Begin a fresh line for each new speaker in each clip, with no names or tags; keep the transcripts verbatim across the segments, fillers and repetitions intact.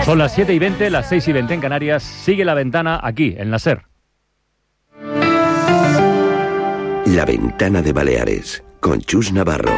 Son las siete y veinte, las seis y veinte en Canarias. Sigue La Ventana aquí, en la SER.
La Ventana de Baleares, con Chus Navarro.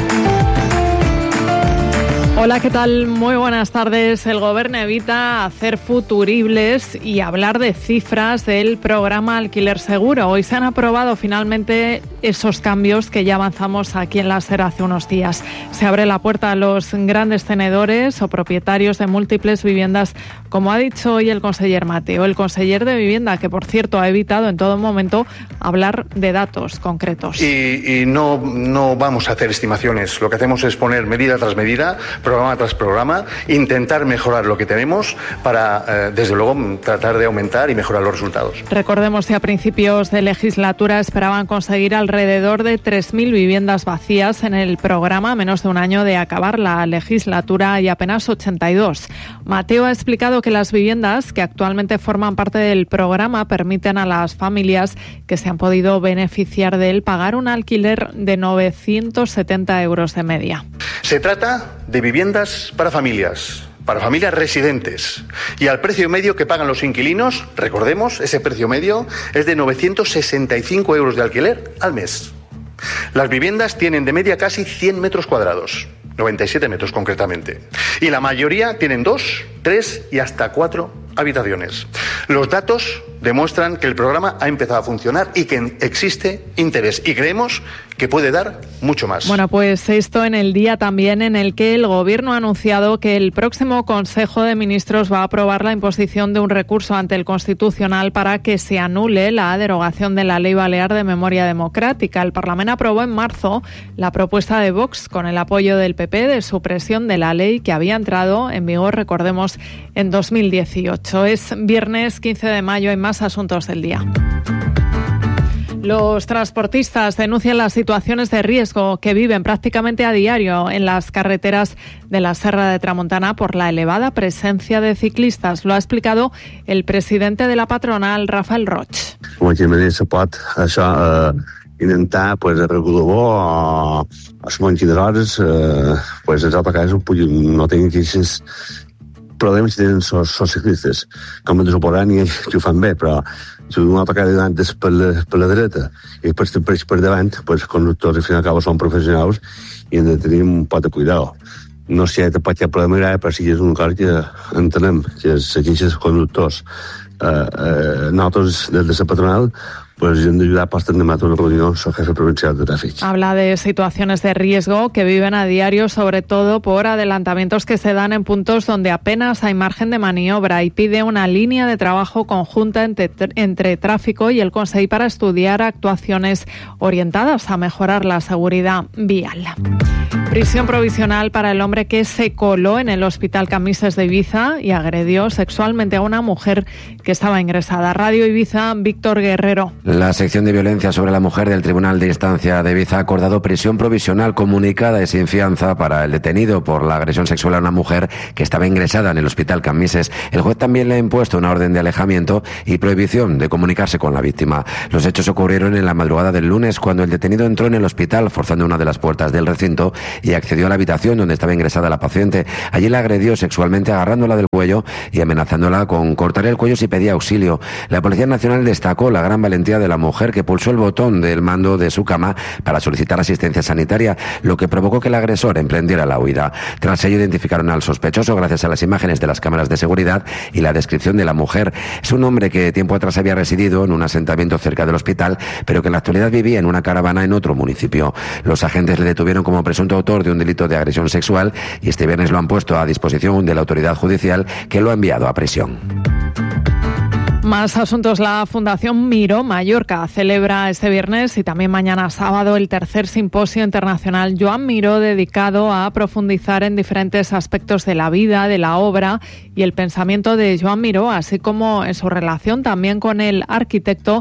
Hola, ¿qué tal? Muy buenas tardes. El Gobierno evita hacer futuribles y hablar de cifras del programa Alquiler Seguro. Hoy se han aprobado finalmente esos cambios que ya avanzamos aquí en la SER hace unos días. Se abre la puerta a los grandes tenedores o propietarios de múltiples viviendas, como ha dicho hoy el conseller Mateo, el conseller de Vivienda, que por cierto ha evitado en todo momento hablar de datos concretos.
Y, y no, no vamos a hacer estimaciones. Lo que hacemos es poner medida tras medida, programa tras programa, intentar mejorar lo que tenemos para, eh, desde luego, tratar de aumentar y mejorar los resultados.
Recordemos que a principios de legislatura esperaban conseguir alrededor de tres mil viviendas vacías en el programa, a menos de un año de acabar la legislatura, y apenas ochenta y dos. Mateo ha explicado que las viviendas que actualmente forman parte del programa permiten a las familias que se han podido beneficiar de él pagar un alquiler de novecientos setenta euros de media.
Se trata de viviendas para familias, para familias residentes. Y al precio medio que pagan los inquilinos, recordemos, ese precio medio es de novecientos sesenta y cinco euros de alquiler al mes. Las viviendas tienen de media casi cien metros cuadrados, noventa y siete metros concretamente. Y la mayoría tienen dos, tres y hasta cuatro habitaciones. Los datos demuestran que el programa ha empezado a funcionar y que existe interés, y creemos que puede dar mucho más.
Bueno, pues esto en el día también en el que el Gobierno ha anunciado que el próximo Consejo de Ministros va a aprobar la imposición de un recurso ante el Constitucional para que se anule la derogación de la Ley Balear de Memoria Democrática. El Parlamento aprobó en marzo la propuesta de Vox con el apoyo del P P de supresión de la ley que había entrado en vigor, recordemos, en dos mil dieciocho. Es viernes quince de mayo, hay más asuntos del día. Los transportistas denuncian las situaciones de riesgo que viven prácticamente a diario en las carreteras de la Serra de Tramontana por la elevada presencia de ciclistas. Lo ha explicado el presidente de la patronal, Rafael Roig.
Com a manera se pot això, eh, intentar pues, regular a, a les hores, eh, pues, els autocars no tenen queixes problemes que tenen els ciclistes. Com a desoperant i que ho fan bé, però si un autocar davant és per la, per la dreta i després t'empreix per davant, pues, els conductors al fin i al cabo són professionals i hem de tenir un pot de cuidado. No sé si pot hi ha problema grave, però sí que és un cosa que entenem, que és els conductors. Eh, eh, nosaltres, des de la patronal, pues hem d'ajudar a tener una reunión con el jefe provincial de tráfico.
Habla de situaciones de riesgo que viven a diario, sobre todo por adelantamientos que se dan en puntos donde apenas hay margen de maniobra, y pide una línea de trabajo conjunta entre, entre tráfico y el Consejo para estudiar actuaciones orientadas a mejorar la seguridad vial. Prisión provisional para el hombre que se coló en el Hospital Camises de Ibiza y agredió sexualmente a una mujer que estaba ingresada. Radio Ibiza, Víctor Guerrero.
La sección de violencia sobre la mujer del Tribunal de Instancia de Ibiza ha acordado prisión provisional comunicada y sin fianza para el detenido por la agresión sexual a una mujer que estaba ingresada en el Hospital Camises. El juez también le ha impuesto una orden de alejamiento y prohibición de comunicarse con la víctima. Los hechos ocurrieron en la madrugada del lunes, cuando el detenido entró en el hospital forzando una de las puertas del recinto y accedió a la habitación donde estaba ingresada la paciente. Allí la agredió sexualmente agarrándola del cuello y amenazándola con cortar el cuello si pedía auxilio. La Policía Nacional destacó la gran valentía de la mujer, que pulsó el botón del mando de su cama para solicitar asistencia sanitaria, lo que provocó que el agresor emprendiera la huida. Tras ello identificaron al sospechoso gracias a las imágenes de las cámaras de seguridad y la descripción de la mujer. Es un hombre que tiempo atrás había residido en un asentamiento cerca del hospital, pero que en la actualidad vivía en una caravana en otro municipio. Los agentes le detuvieron como presunto autor de un delito de agresión sexual y este viernes lo han puesto a disposición de la autoridad judicial, que lo ha enviado a prisión.
Más asuntos. La Fundación Miró Mallorca celebra este viernes y también mañana sábado el tercer simposio internacional Joan Miró, dedicado a profundizar en diferentes aspectos de la vida, de la obra y el pensamiento de Joan Miró, así como en su relación también con el arquitecto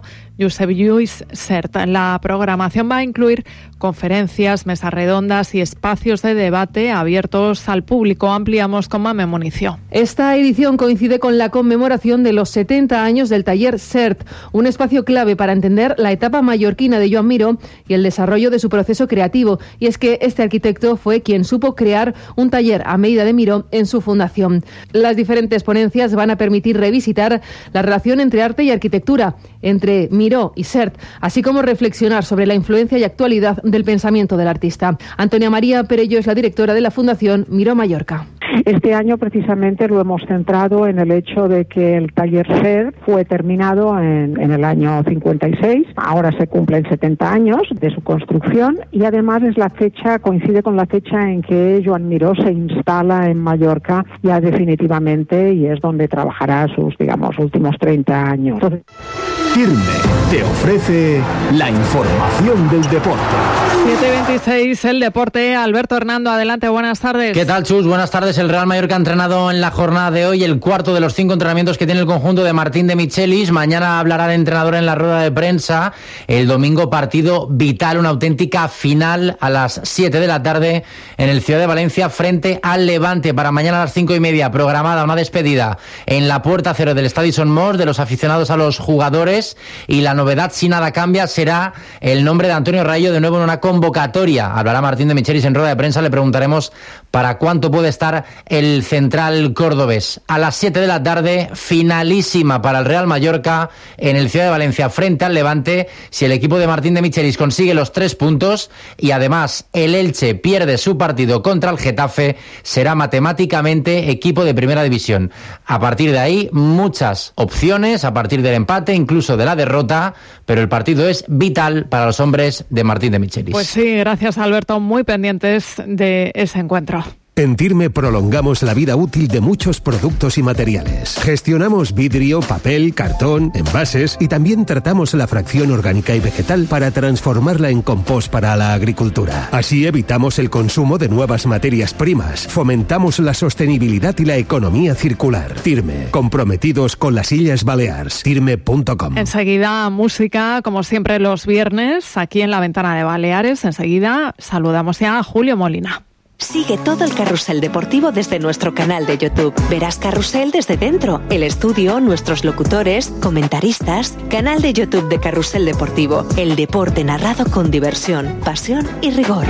Josep Lluís Sert. La programación va a incluir conferencias, mesas redondas y espacios de debate abiertos al público. Ampliamos con Mame Municio.
Esta edición coincide con la conmemoración de los setenta años del taller Sert, un espacio clave para entender la etapa mallorquina de Joan Miró y el desarrollo de su proceso creativo. Y es que este arquitecto fue quien supo crear un taller a medida de Miró en su fundación. Las diferentes ponencias van a permitir revisitar la relación entre arte y arquitectura, entre Miró y Sert, así como reflexionar sobre la influencia y actualidad del pensamiento del artista. Antonia María Perello es la directora de la Fundación Miró Mallorca.
Este año precisamente lo hemos centrado en el hecho de que el taller Sert fue terminado en, en el año cincuenta y seis, ahora se cumplen setenta años de su construcción y además es la fecha, coincide con la fecha en que Joan Miró se instala en Mallorca ya definitivamente y es donde trabajará sus, digamos, últimos treinta años. Entonces...
Firme te ofrece la información del deporte.
siete veintiséis, el deporte. Alberto Hernando, adelante, buenas tardes.
¿Qué tal, Chus? Buenas tardes. El Real Mallorca ha entrenado en la jornada de hoy el cuarto de los cinco entrenamientos que tiene el conjunto de Martín de Michelis. Mañana hablará el entrenador en la rueda de prensa. El domingo partido vital, una auténtica final a las siete de la tarde en el Ciudad de Valencia frente al Levante. Para mañana a las cinco y media programada una despedida en la puerta cero del Estadio Son Mos de los aficionados a los jugadores. Y la novedad, si nada cambia, será el nombre de Antonio Rayo de nuevo en una convocatoria. Hablará Martín de Michelis en rueda de prensa. Le preguntaremos para cuánto puede estar el central cordobés. A las siete de la tarde, finalísima para el Real Mallorca en el Ciudad de Valencia frente al Levante. Si el equipo de Martín de Michelis consigue los tres puntos y además el Elche pierde su partido contra el Getafe, será matemáticamente equipo de primera división. A partir de ahí, muchas opciones, a partir del empate, incluso de la derrota, pero el partido es vital para los hombres de Martín de Michelis.
Pues sí, gracias Alberto, muy pendientes de ese encuentro.
En Firme prolongamos la vida útil de muchos productos y materiales. Gestionamos vidrio, papel, cartón, envases y también tratamos la fracción orgánica y vegetal para transformarla en compost para la agricultura. Así evitamos el consumo de nuevas materias primas, fomentamos la sostenibilidad y la economía circular. Firme, comprometidos con las Illes Balears. Firme punto com.
Enseguida música, como siempre los viernes, aquí en la Ventana de Baleares. Enseguida saludamos ya a Julio Molina.
Sigue todo el carrusel deportivo desde nuestro canal de YouTube. Verás Carrusel desde dentro, el estudio, nuestros locutores, comentaristas, canal de YouTube de Carrusel Deportivo. El deporte narrado con diversión, pasión y rigor.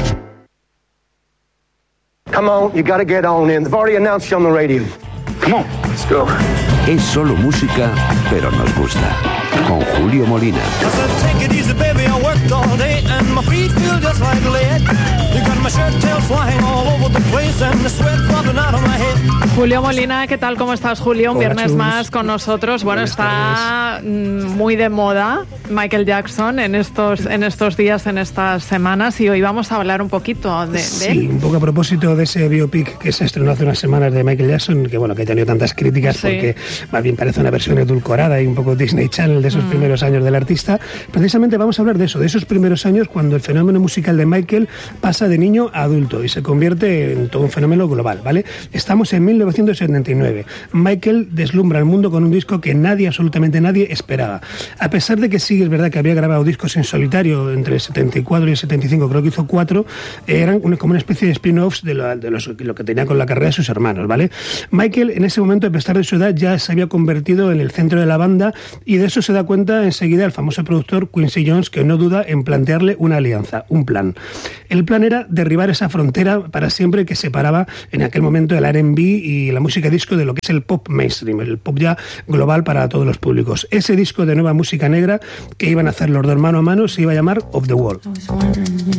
Come on, you gotta get on in. They've already announced you on the radio. Come on, let's go.
Es solo música, pero nos gusta. Con Julio Molina.
Julio Molina, ¿qué tal? ¿Cómo estás, Julio? Un viernes más con nosotros. Bueno, está muy de moda Michael Jackson en estos en estos días, en estas semanas, y hoy vamos a hablar un poquito de, de
sí,
él.
Sí, un poco a propósito de ese biopic que se estrenó hace unas semanas de Michael Jackson, que bueno, que ha tenido tantas críticas, sí, porque más bien parece una versión edulcorada y un poco Disney Channel de esos mm. primeros años del artista. Precisamente vamos a hablar de eso, de esos primeros años cuando el fenómeno musical de Michael pasa de niño a adulto y se convierte en todo un fenómeno global, ¿vale? Estamos en mil novecientos setenta y nueve. Michael deslumbra al mundo con un disco que nadie, absolutamente nadie, esperaba. A pesar de que sí es verdad que había grabado discos en solitario entre el setenta y cuatro y el setenta y cinco, creo que hizo cuatro, eran una, como una especie de spin-offs de, lo, de los, lo que tenía con la carrera de sus hermanos, ¿vale? Michael en ese momento, a pesar de su edad, ya se había convertido en el centro de la banda y de eso se da cuenta enseguida el famoso productor Quincy Jones, que no duda en plantearle una alianza, un plan. El plan era derribar esa frontera para siempre que separaba en aquel momento el R and B y la música disco de lo que es el pop mainstream, el pop ya global para todos los públicos. Ese disco de nueva música negra que iban a hacer los dos mano a mano se iba a llamar Off the Wall.